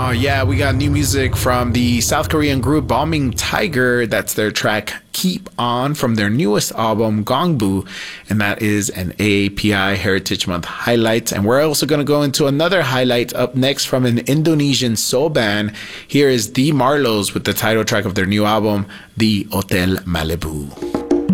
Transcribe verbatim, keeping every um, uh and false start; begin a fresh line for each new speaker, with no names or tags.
Oh, yeah, we got new music from the South Korean group Bombing Tiger. That's their track Keep On from their newest album, Gongbu. And that is an A A P I Heritage Month highlight. And we're also going to go into another highlight up next from an Indonesian soul band. Here is The Marlows with the title track of their new album, The Hotel Malibu.